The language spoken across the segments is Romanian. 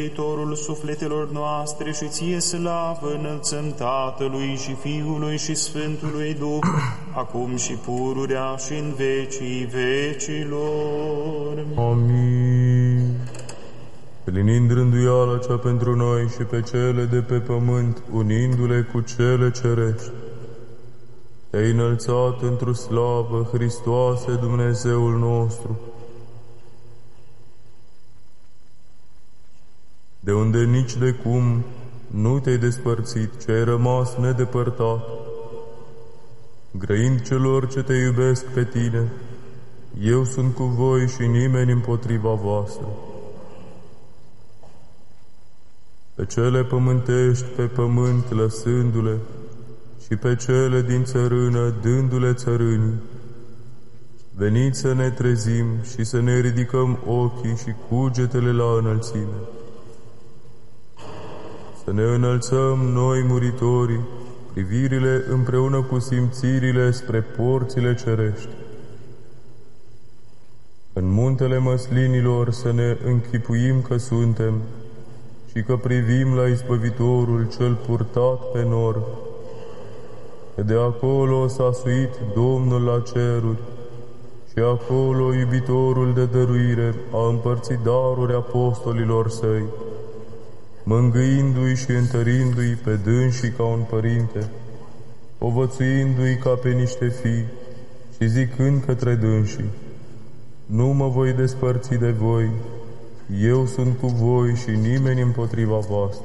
Mântuitorul sufletelor noastre și ție slavă înălțăm Tatălui și Fiului și Sfântului Duh, acum și pururea și în vecii vecilor. Amin. Plinind rânduiala cea pentru noi și pe cele de pe pământ, unindu-le cu cele cerești, te-ai înălțat într-o slavă, Hristoase, Dumnezeul nostru, de unde nici de cum nu te-ai despărțit, ci ai rămas nedepărtat, grăind celor ce te iubesc pe tine, eu sunt cu voi și nimeni împotriva voastră. Pe cele pământești pe pământ lăsându-le și pe cele din țărână dându-le țărânii, veniți să ne trezim și să ne ridicăm ochii și cugetele la înălțime. Să ne înălțăm noi muritorii, privirile împreună cu simțirile spre porțile cerești. În muntele măslinilor să ne închipuim că suntem și că privim la Izbăvitorul cel purtat pe nor, că de acolo s-a suit Domnul la ceruri și acolo iubitorul de dăruire a împărțit daruri apostolilor săi, mângâindu-i și întărindu-i pe dânsii ca un părinte, povățuindu-i ca pe niște fii și zicând către dânsii: nu mă voi despărți de voi, eu sunt cu voi și nimeni împotriva voastră.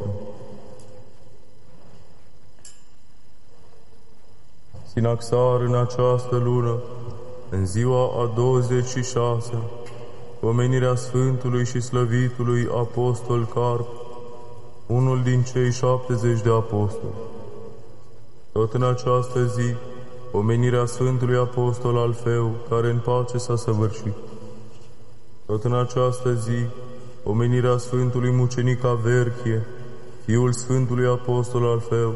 Sinaxar în această lună, în ziua a 26, pomenirea Sfântului și Slăvitului Apostol Carp, unul din cei 70 de apostoli. Tot în această zi, pomenirea Sfântului Apostol Alfeu, care în pace s-a săvârșit. Tot în această zi, pomenirea Sfântului Mucenic Averchie, fiul Sfântului Apostol Alfeu,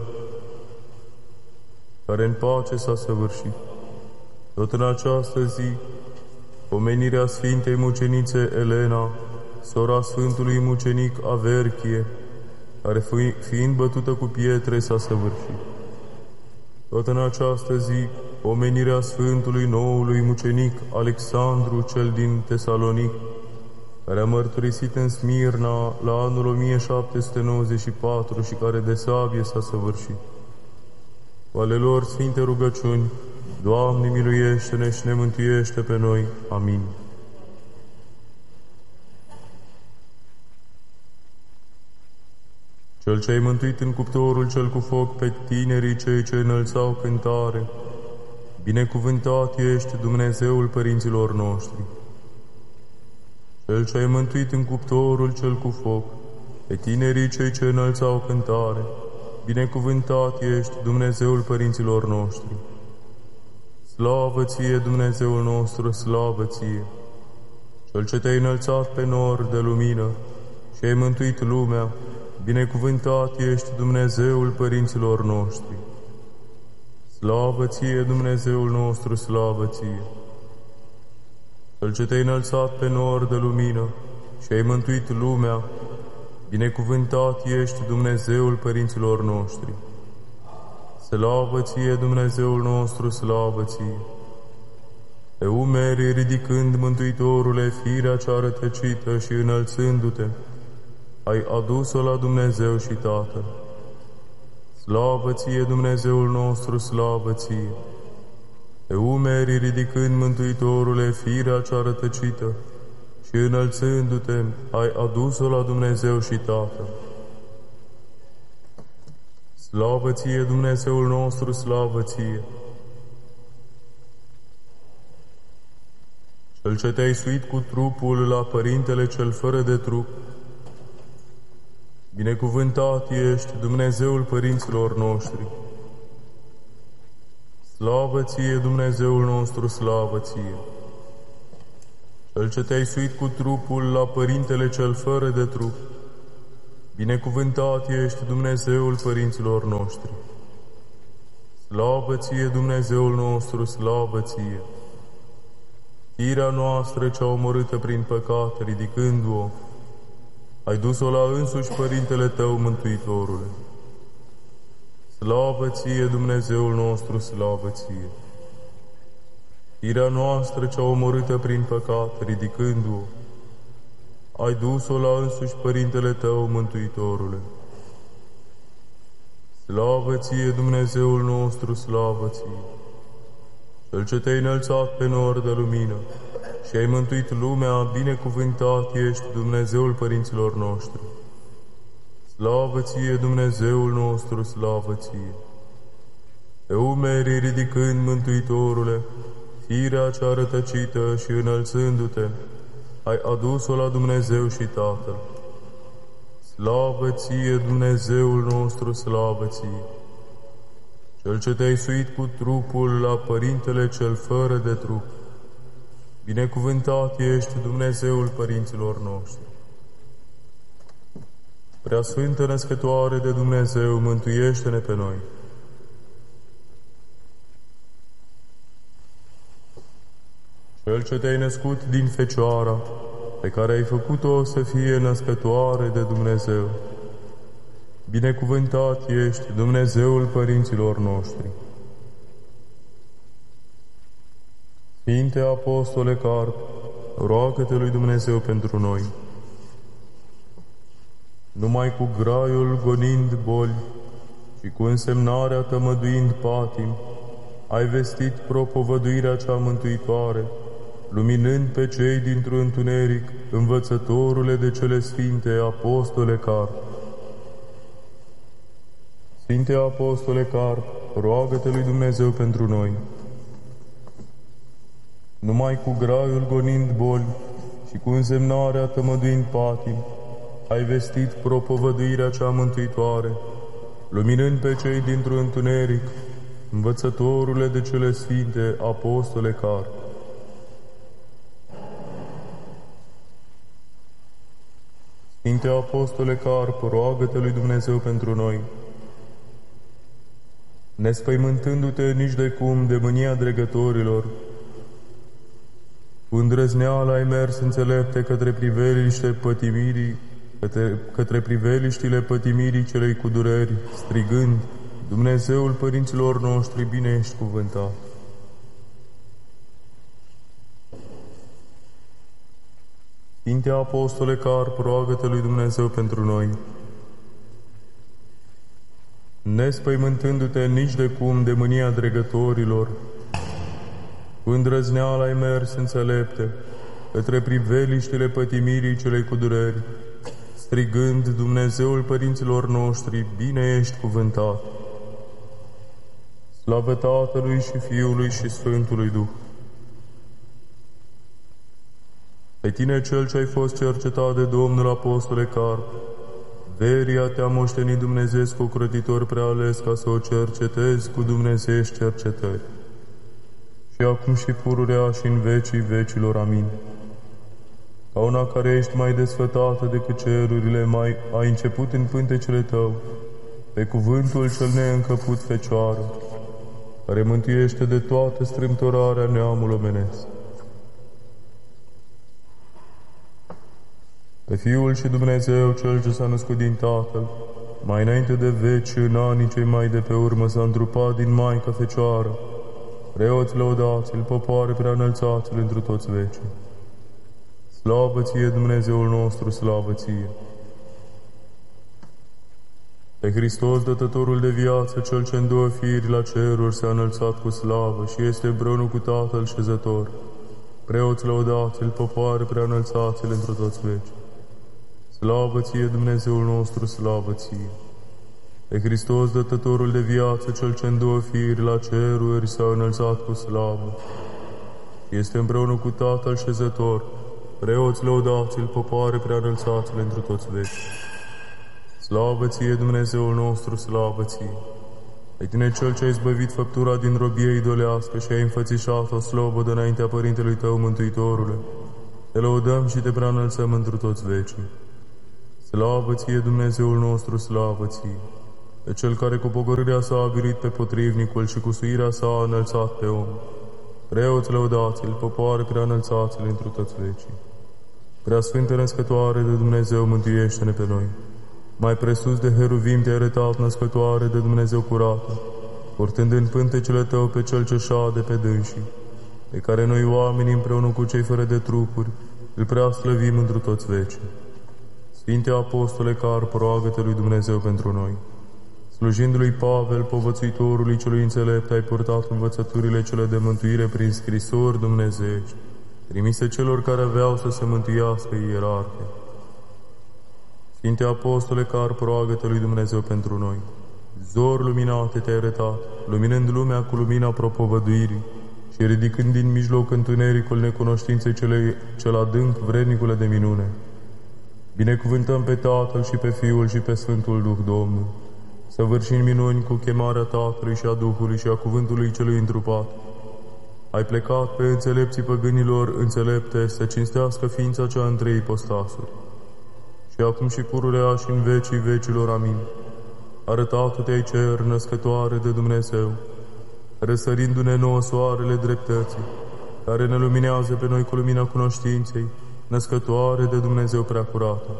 care în pace s-a săvârșit. Tot în această zi, pomenirea Sfintei Mucenițe Elena, sora Sfântului Mucenic Averchie, care fiind bătută cu pietre s-a săvârșit. Tot în această zi, pomenirea Sfântului Noului Mucenic Alexandru cel din Tesalonic, care a mărturisit în Smirna la anul 1794 și care de sabie s-a săvârșit. Cu ale lor sfinte rugăciuni, Doamne miluiește-ne și ne mântuiește pe noi. Amin. Cel ce ai mântuit în cuptorul cel cu foc pe tinerii cei ce înălțau cântare, binecuvântat ești, Dumnezeul părinților noștri. Cel ce ai mântuit în cuptorul cel cu foc pe tinerii cei ce înălțau cântare, binecuvântat ești, Dumnezeul părinților noștri. Slavă ție, Dumnezeul nostru, slavă ție! Cel ce te-ai înălțat pe nor de lumină și ai mântuit lumea, binecuvântat ești, Dumnezeul părinților noștri. Slavă ție, Dumnezeul nostru, slavă ție! Cel ce te-ai înălțat pe nor de lumină și ai mântuit lumea, binecuvântat ești, Dumnezeul părinților noștri. Slavă ție, Dumnezeul nostru, slavă ție! Pe umeri ridicând, Mântuitorule, firea cea rătăcită și înălțându-te, ai adus-o la Dumnezeu și Tatăl. Slavă ție, Dumnezeul nostru, slavă ție! Pe umeri ridicând, Mântuitorule, firea cea rătăcită și înălțându-te, ai adus-o la Dumnezeu și Tatăl. Slavă ție, Dumnezeul nostru, slavă ție! Cel ce te-ai suit cu trupul la Părintele cel fără de trup, binecuvântat ești, Dumnezeul părinților noștri. Slavă ție, Dumnezeul nostru, slavă ție! Cel ce te-ai suit cu trupul la Părintele cel fără de trup, binecuvântat ești, Dumnezeul părinților noștri. Slavă ție, Dumnezeul nostru, slavă ție! Firea noastră cea omorâtă prin păcat, ridicându-o, ai dus-o la însuși Părintele Tău, Mântuitorule. Slavă Ție, Dumnezeul nostru, slavă Ție! Firea noastră cea omorâtă prin păcat, ridicându-o, ai dus-o la însuși Părintele Tău, Mântuitorule. Slavă Ție, Dumnezeul nostru, slavă Ție! Cel ce Te-ai înălțat pe nor de lumină și ai mântuit lumea, binecuvântat ești, Dumnezeul părinților noștri. Slavă Ție, Dumnezeul nostru, slavă Ție! Pe umerii ridicând, Mântuitorule, firea cea rătăcită și înălțându-te, ai adus-o la Dumnezeu și Tatăl. Slavă Ție, Dumnezeul nostru, slavă Ție! Cel ce Te-ai suit cu trupul la Părintele cel fără de trup, binecuvântat ești, Dumnezeul părinților noștri. Preasfântă Născătoare de Dumnezeu, mântuiește-ne pe noi. Cel ce Te-ai născut din Fecioara, pe care ai făcut-o să fie născătoare de Dumnezeu, binecuvântat ești, Dumnezeul părinților noștri. Sfinte Apostole Carp, roagă-te lui Dumnezeu pentru noi. Numai cu graiul gonind boli și cu însemnarea tămăduind patim, ai vestit propovăduirea cea mântuitoare, luminând pe cei dintr-un întuneric, învățătorule de cele Sfinte Apostole Carp. Sfinte Apostole Carp, roagă-te lui Dumnezeu pentru noi. Numai cu graiul gonind boli și cu însemnarea tămăduind patim, ai vestit propovăduirea cea mântuitoare, luminând pe cei dintr-un întuneric, învățătorule de cele Sfinte Apostole Carp. Sfinte Apostole Carp, roagă-te lui Dumnezeu pentru noi. Nespăimântându-te nici de cum de mânia dregătorilor, cu îndrăzneală ai mers înțelepte către priveliștile pătimirii celei cu dureri, strigând, Dumnezeul părinților noștri, bine ești cuvântat. Sfinte Apostole Carp, roagă-te lui Dumnezeu pentru noi. Nespăimântându-te nici de cum de mânia dregătorilor, cu îndrăzneală ai mers înțelepte către priveliștile pătimirii celei cu dureri, strigând, Dumnezeul părinților noștri, bine ești cuvântat. Slavă Tatălui și Fiului și Sfântului Duh. Pe tine, cel ce ai fost cercetat de Domnul Apostole Carp, veria te-a moștenit Dumnezeesc ocrotitor preales ca să o cercetezi cu dumnezeiești cercetări. Și acum și pururea și în vecii vecilor. Amin. Ca una care ești mai desfătată decât cerurile, mai ai început în pântecele tău, pe cuvântul cel neîncăput Fecioară, care mântuiește de toată strâmtorarea neamul omenesc. Pe Fiul și Dumnezeu, Cel ce s-a născut din Tatăl, mai înainte de veci, în anii cei mai de pe urmă, s-a întrupat din Maica Fecioară, preoți lăudați-L, popoare prea înălțați-L întru toți vecii. Slavă Ție, Dumnezeul nostru, slavă Ție! Pe Hristos, dătătorul de viață, Cel ce în două firi la ceruri s-a înălțat cu slavă și este împreună cu Tatăl șezător, preoți lăudați-L, popoare prea înălțați-L întru toți vecii. Slavă Ție, Dumnezeul nostru, slavă Ție! Pe Hristos, dătătorul de viață, Cel ce în două firi la ceruri s-a înălțat cu slavă, este împreună cu Tatăl șezător, preoți lăudați-L, popoare prea înălțați-L întru toți vecii. Slavă Ție, Dumnezeul nostru, slavă Ție! Pe tine, Cel ce ai izbăvit făptura din robie idolească și ai înfățișat-o slobodă înaintea Părintelui Tău, Mântuitorule, te lăudăm și te prea înălțăm întru toți vecii. Slavă Ție, Dumnezeul nostru, slavă Ție! Pe Cel care cu pogorârea sa a biruit pe potrivnicul și cu suirea sa a înălțat pe om, preoți lăudați-L, popoare prea înălțați-L întru toți vecii. Preasfântă Născătoare de Dumnezeu, mântuiește-ne pe noi. Mai presus de heruvim te-ai arătat, Născătoare de Dumnezeu curată, purtând în pântecele tău pe cel ce șade pe dânsii, pe care noi oamenii împreună cu cei fără de trupuri îl prea slăvim întru toți vecii. Sfinte Apostole Carp, roagă-te lui Dumnezeu pentru noi. Slujind lui Pavel, povățuitorului celui înțelept, ai purtat învățăturile cele de mântuire prin scrisori dumnezeiești, trimise celor care aveau să se mântuiască ierarhe. Sfinte Apostole Carp, roagă-te lui Dumnezeu pentru noi. Zor luminate te-ai arătat, luminând lumea cu lumina propovăduirii și ridicând din mijloc întunericul necunoștinței cel adânc vrednicule de minune. Binecuvântăm pe Tatăl și pe Fiul și pe Sfântul Duh Domnul, săvârșind minuni cu chemarea Tatălui și a Duhului și a Cuvântului celui întrupat. Ai plecat pe înțelepții păgânilor înțelepte să cinstească ființa cea în trei ipostasuri. Și acum și pururea și în vecii vecilor. Amin. Arătat-te-ai cer, Născătoare de Dumnezeu, răsărindu-ne nouă soarele dreptății, care ne luminează pe noi cu lumina cunoștinței, Născătoare de Dumnezeu preacurată.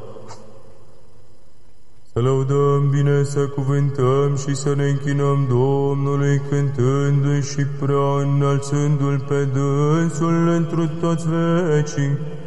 Să lăudăm bine, să cuvântăm și să ne închinăm Domnului, cântându-i și prea înălțându-L pe dânsul întru toți vecii.